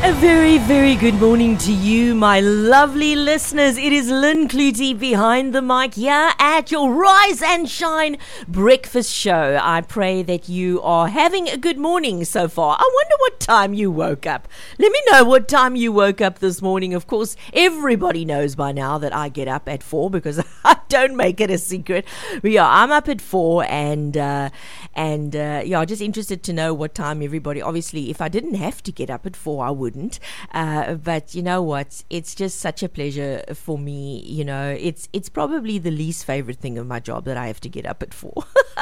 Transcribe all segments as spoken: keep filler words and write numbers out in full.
A very, very good morning to you, my lovely listeners. It is Lynn Clutie behind the mic here at your Rise and Shine breakfast show. I pray that you are having a good morning so far. I wonder what time you woke up. Let me know what time you woke up this morning. Of course, everybody knows by now that I get up at four because I don't make it a secret. But yeah, I'm up at four and, uh, and uh, yeah, just interested to know what time everybody, obviously, if I didn't have to get up at four, I would. Uh, but you know what? It's just such a pleasure for me. You know, it's it's probably the least favorite thing of my job that I have to get up at four.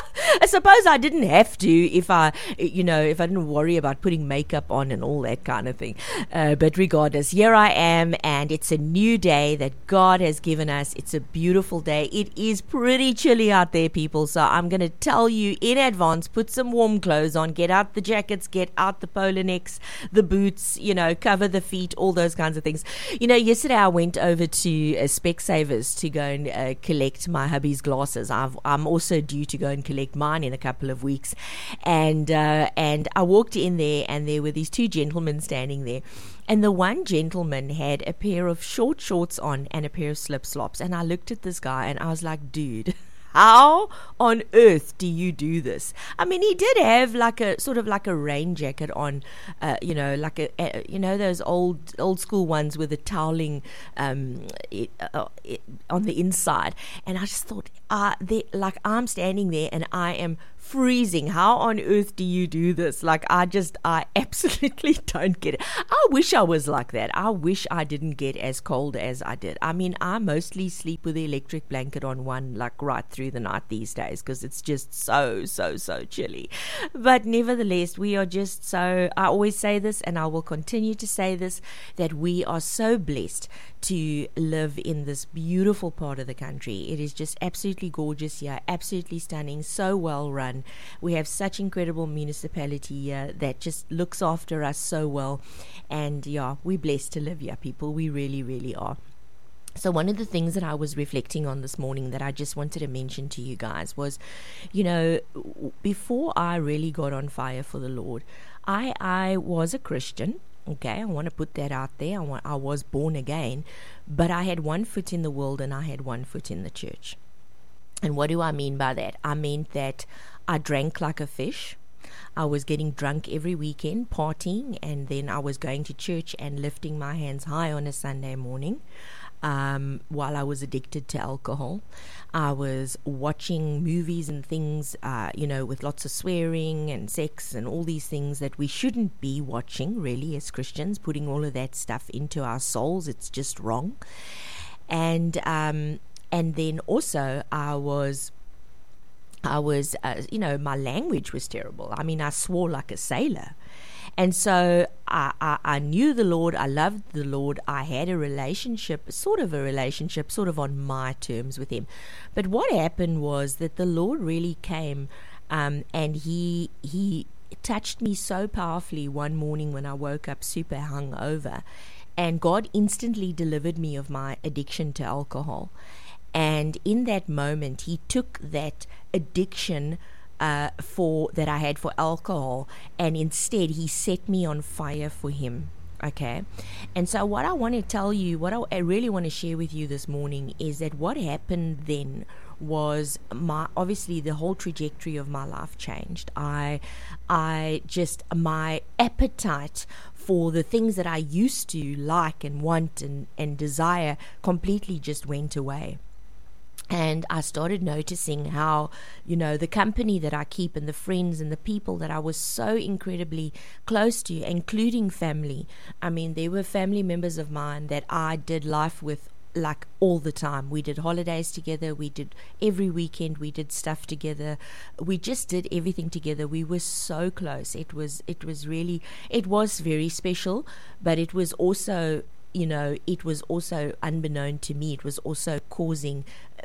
I suppose I didn't have to if I, you know, if I didn't worry about putting makeup on and all that kind of thing. Uh, but regardless, here I am, and it's a new day that God has given us. It's a beautiful day. It is pretty chilly out there, people. So I'm going to tell you in advance, put some warm clothes on, get out the jackets, get out the polar necks, the boots, you know, cover the feet, all those kinds of things. You know, yesterday I went over to uh, Specsavers to go and uh, collect my hubby's glasses. I've, I'm also due to go and collect mine in a couple of weeks, and uh, and I walked in there, and there were these two gentlemen standing there, and the one gentleman had a pair of short shorts on and a pair of slip slops, and I looked at this guy and I was like, dude, how on earth do you do this? I mean, he did have like a sort of like a rain jacket on, uh, you know, like a, a you know those old old school ones with the toweling um, it, uh, it, on the inside, and I just thought, uh, they, like I'm standing there and I am freezing. How on earth do you do this? Like, I just, I absolutely don't get it. I wish I was like that. I wish I didn't get as cold as I did. I mean, I mostly sleep with the electric blanket on one, like right through the night these days, because it's just so, so, so chilly. But nevertheless, we are just so, I always say this, and I will continue to say this, that we are so blessed to live in this beautiful part of the country. It is just absolutely gorgeous here, absolutely stunning, so well run. We have such incredible municipality here that just looks after us so well, and yeah, we're blessed to live here, people. We really, really are. So one of the things that I was reflecting on this morning that I just wanted to mention to you guys was, you know, before I really got on fire for the Lord, I I was a Christian. Okay, I want to put that out there. I, want, I was born again, but I had one foot in the world and I had one foot in the church. And what do I mean by that? I meant that I drank like a fish. I was getting drunk every weekend, partying, and then I was going to church and lifting my hands high on a Sunday morning. Um, while I was addicted to alcohol, I was watching movies and things, uh, you know, with lots of swearing and sex and all these things that we shouldn't be watching, really, as Christians, putting all of that stuff into our souls. It's just wrong. And um, and then also I was, I was, uh, you know, my language was terrible. I mean, I swore like a sailor. And so I, I, I knew the Lord, I loved the Lord, I had a relationship, sort of a relationship, sort of on my terms with Him. But what happened was that the Lord really came um, and He He touched me so powerfully one morning when I woke up super hungover, and God instantly delivered me of my addiction to alcohol. And in that moment, He took that addiction Uh, for that I had for alcohol, and instead He set me on fire for Him. Okay, and so what I want to tell you, what I, I really want to share with you this morning is that what happened then was my obviously the whole trajectory of my life changed. I, I just my appetite for the things that I used to like and want and and desire completely just went away. And I started noticing how, you know, the company that I keep and the friends and the people that I was so incredibly close to, including family. I mean, there were family members of mine that I did life with like all the time. We did holidays together. We did every weekend. We did stuff together. We just did everything together. We were so close. It was, it was really, it was very special, but it was also, you know, it was also unbeknown to me, it was also causing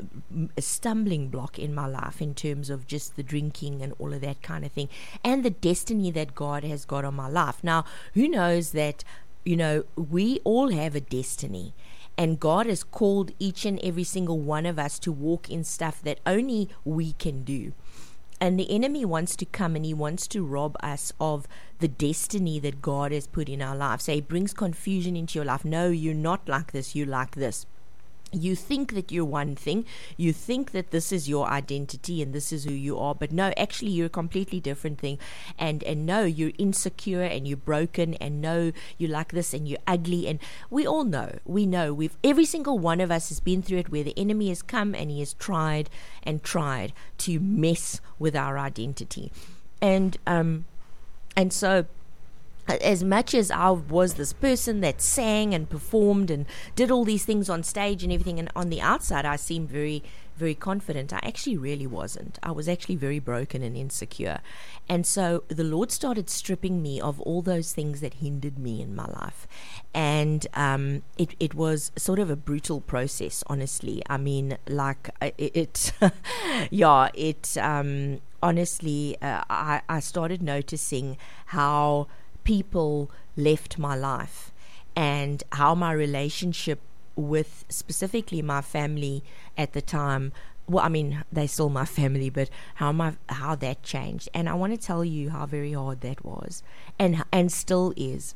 a stumbling block in my life in terms of just the drinking and all of that kind of thing, and the destiny that God has got on my life. Now, who knows that, you know, we all have a destiny, and God has called each and every single one of us to walk in stuff that only we can do. And the enemy wants to come and he wants to rob us of the destiny that God has put in our life. So he brings confusion into your life. No, you're not like this, you're like this. You think that you're one thing, you think that this is your identity and this is who you are, but no, actually you're a completely different thing. And and no, you're insecure and you're broken, and no, you're like this and you're ugly. And we all know, we know, we've every single one of us has been through it, where the enemy has come and he has tried and tried to mess with our identity. And um and so as much as I was this person that sang and performed and did all these things on stage and everything, and on the outside I seemed very, very confident, I actually really wasn't. I was actually very broken and insecure. And so the Lord started stripping me of all those things that hindered me in my life. And um, it, it was sort of a brutal process, honestly. I mean, like, it, it yeah, it, um, honestly, uh, I, I started noticing how people left my life, and how my relationship with specifically my family at the time, well, I mean, they're still my family, but how my how that changed. And I want to tell you how very hard that was, and and still is,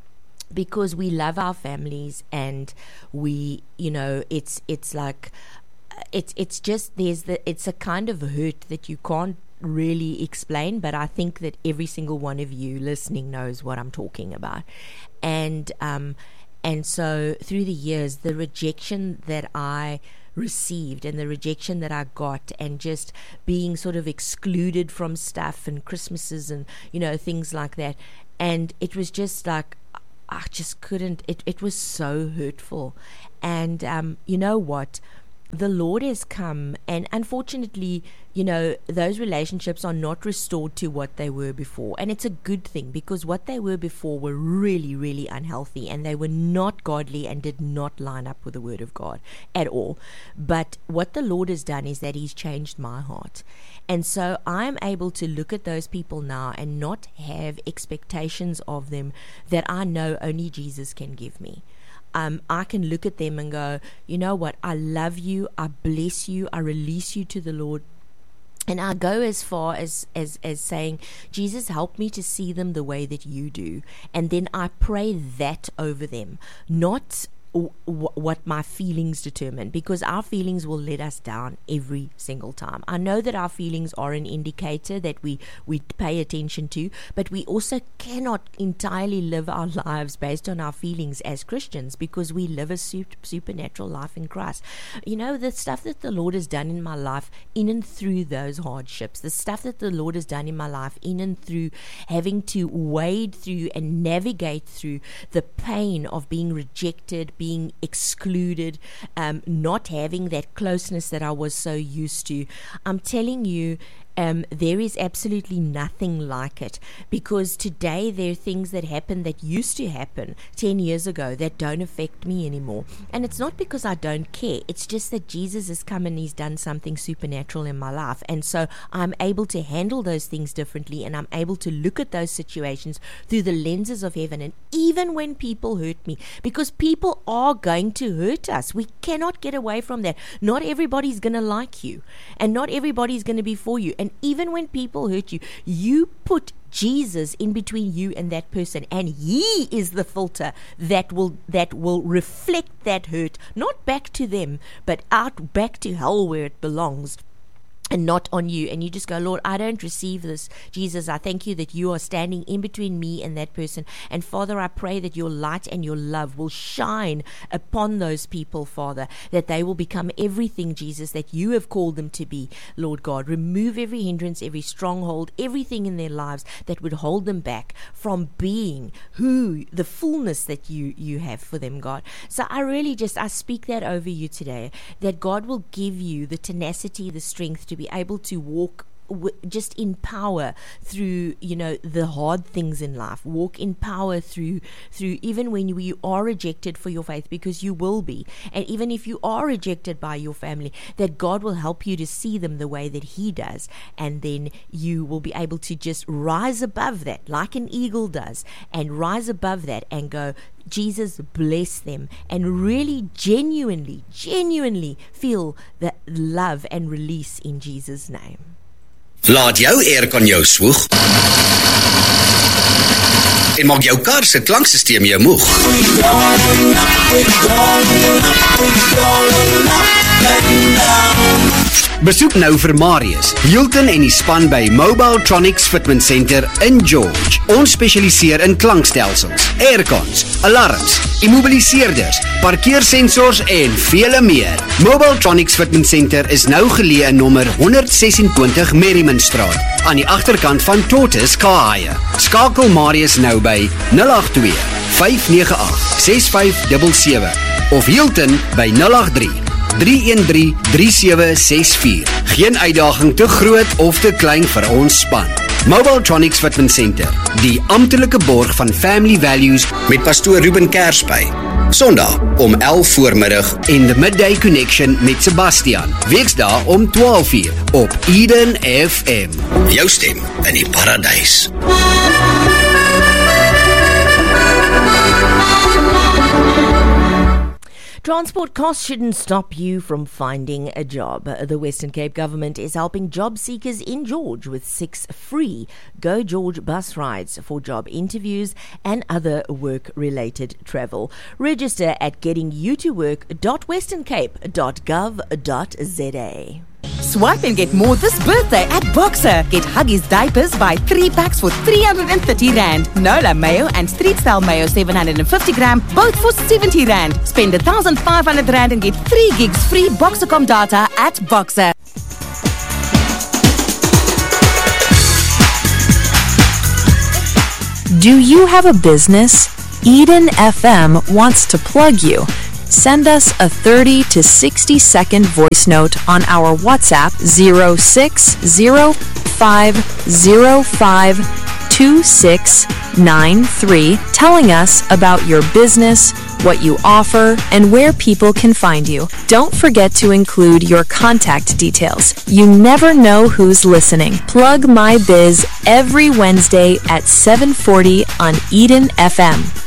because we love our families, and we, you know, it's it's like it's it's just there's the it's a kind of hurt that you can't really explain, but I think that every single one of you listening knows what I'm talking about. And um and so through the years, the rejection that I received and the rejection that I got, and just being sort of excluded from stuff and Christmases and, you know, things like that, and it was just like I just couldn't, it, it was so hurtful. And um you know what, the Lord has come, and unfortunately, you know, those relationships are not restored to what they were before. And it's a good thing, because what they were before were really, really unhealthy, and they were not godly and did not line up with the Word of God at all. But what the Lord has done is that He's changed my heart. And so I'm able to look at those people now and not have expectations of them that I know only Jesus can give me. Um, I can look at them and go, you know what, I love you, I bless you, I release you to the Lord. And I go as far as, as, as saying, Jesus, help me to see them the way that you do. And then I pray that over them, not w- what my feelings determine, because our feelings will let us down every single time. I know that our feelings are an indicator that we, we pay attention to, but we also cannot entirely live our lives based on our feelings as Christians, because we live a super, supernatural life in Christ. You know, the stuff that the Lord has done in my life in and through those hardships, the stuff that the Lord has done in my life in and through having to wade through and navigate through the pain of being rejected, being excluded, um, not having that closeness that I was so used to. I'm telling you, Um, there is absolutely nothing like it, because today there are things that happen that used to happen ten years ago that don't affect me anymore. And it's not because I don't care, it's just that Jesus has come and He's done something supernatural in my life. And so I'm able to handle those things differently, and I'm able to look at those situations through the lenses of heaven. And even when people hurt me, because people are going to hurt us, we cannot get away from that. Not everybody's going to like you, and not everybody's going to be for you. And even when people hurt you, you put Jesus in between you and that person, and He is the filter that will that will reflect that hurt, not back to them, but out back to hell where it belongs, and not on you. And you just go, Lord, I don't receive this. Jesus, I thank you that you are standing in between me and that person. And Father, I pray that your light and your love will shine upon those people, Father, that they will become everything, Jesus, that you have called them to be, Lord God. Remove every hindrance, every stronghold, everything in their lives that would hold them back from being who, the fullness that you, you have for them, God. So I really just, I speak that over you today, that God will give you the tenacity, the strength to be able to walk w- just in power through, you know, the hard things in life. Walk in power through through even when you are rejected for your faith, because you will be. And even if you are rejected by your family, that God will help you to see them the way that He does. And then you will be able to just rise above that, like an eagle does, and rise above that and go, Jesus, bless them, and really genuinely, genuinely feel that love and release in Jesus' name. Laat jou aircon jou swoeg. En maak jou kar se klanksysteem jou moeg. Besoek nou vir Marius, Hilton en die span by Mobile Tronics Fitment Center in George. Ons spesialiseer in klankstelsels, aircons, alarms, immobiliseerders, parkeersensors en vele meer. Mobile Tronics Fitment Center is nou geleë in nommer honderd sesentwintig Merrimanstraat aan die agterkant van Tortoise Car Hire. Skakel Marius nou by nul agt twee, vyf nege agt, ses vyf sewe sewe of Hilton by nul agt drie, drie een drie, drie sewe ses vier. Geen uitdaging te groot of te klein vir ons span. Mobile Tronics Fitment Center, die amptelike borg van Family Values met pastoor Ruben Kersby. Sondag om elf voormiddag en The Midday Connection met Sebastian. Weksdae om twaalf uur op Eden F M. Jou stem in die paradys. Transport costs shouldn't stop you from finding a job. The Western Cape government is helping job seekers in George with six free Go George bus rides for job interviews and other work-related travel. Register at getting you to work dot western cape dot gov dot z a. Swipe and get more this birthday at Boxer. Get Huggies diapers, buy three packs for three hundred thirty rand. Nola mayo and street style mayo seven hundred fifty gram, both for seventy rand. Spend one thousand five hundred rand and get three gigs free Boxercom data at Boxer. Do you have a business? Eden F M wants to plug you. Send us a thirty to sixty second voice note on our WhatsApp zero six zero five zero five two six nine three telling us about your business, what you offer, and where people can find you. Don't forget to include your contact details. You never know who's listening. Plug My Biz every Wednesday at seven forty on Eden F M.